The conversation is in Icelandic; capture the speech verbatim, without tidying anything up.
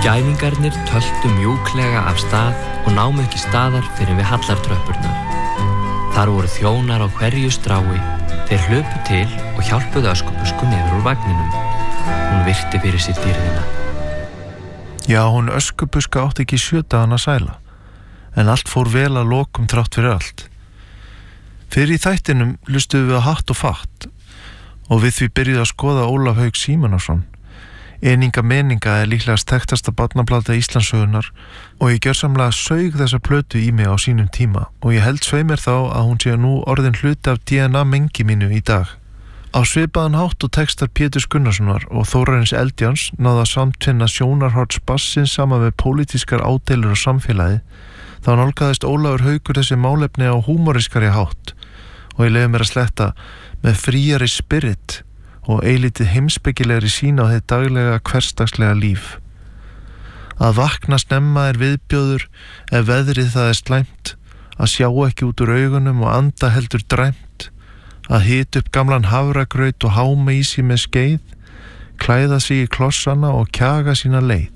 Gæfingarnir töltu mjúklega af stað og námu ekki staðar fyrir við hallartröppurnar. Þar voru þjónar á hverju strái, þeir hlöpu til og hjálpuðu Öskubusku niður úr vagninum. Hún virti fyrir sér dýrðina. Já, hún Öskubuska átti ekki sjö dagana sæla, en allt fór vel að lokum þrátt fyrir allt. Fyrir í þættinum hlustuðum við á Hatt og fatt og við því byrjuðu að skoða Ólaf Hauk Símonarson. Eininga meninga er líklegast þekktasta barnaplata Íslandssögunnar og ég gjörsamlega saug þessa plötu í mig á sínum tíma og ég held svei mér þá að hún sé nú orðin hluti af D N A mengi mínu í dag. Á svipaðan hátt og textar Péturs Gunnarssonar og Þórarins Eldjáns náða samtvinna sjónarhorts bassins saman við pólitískar ádeilur og samfélagi, þá nálgaðist Ólafur Haukur þessi málefni á húmoriskari hátt og ég leyfi mér að sletta með fríari spirit og eilítið heimspekilegri sín á þið daglega hversdagslega líf. Að vakna snemma er viðbjóður ef veðrið það er slæmt, að sjá ekki út úr augunum og anda heldur dræmt, að hita upp gamlan hafragraut og háma í sig með skeið, klæða sig í klossana og kjaga sína leið.